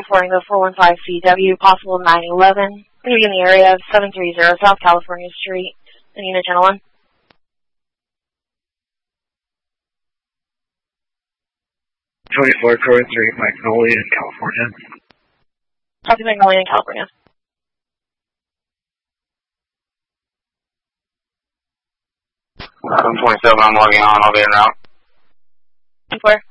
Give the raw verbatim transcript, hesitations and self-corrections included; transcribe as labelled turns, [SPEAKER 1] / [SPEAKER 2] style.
[SPEAKER 1] reporting the four one five C W, possible nine eleven. Going to be in the area of seven three zero South California Street. The unit, gentlemen.
[SPEAKER 2] twenty-four, Crow three, Magnolia in California.
[SPEAKER 1] Copy, Magnolia in California.
[SPEAKER 3] I'm twenty-seven, I'm logging on, I'll be en route.
[SPEAKER 1] twenty-four.